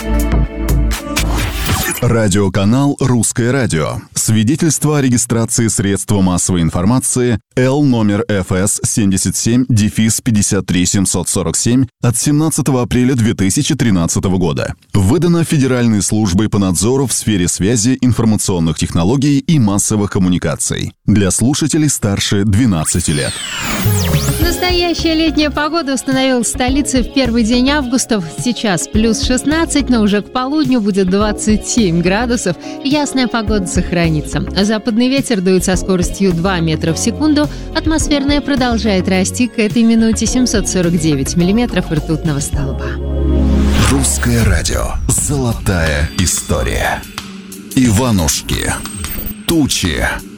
Радиоканал «Русское радио». Свидетельство о регистрации средства массовой информации Л номер ФС 77-53747 от 17 апреля 2013 года. Выдано Федеральной службой по надзору в сфере связи, информационных технологий и массовых коммуникаций. Для слушателей старше 12 лет. Настоящая летняя погода установилась в столице в первый день августа. Сейчас плюс 16, но уже к полудню будет 27 градусов. Ясная погода сохранится. Западный ветер дует со скоростью 2 метра в секунду. Атмосферная продолжает расти. К этой минуте 749 миллиметров ртутного столба. Русское радио. Золотая история. Иванушки. Тучи.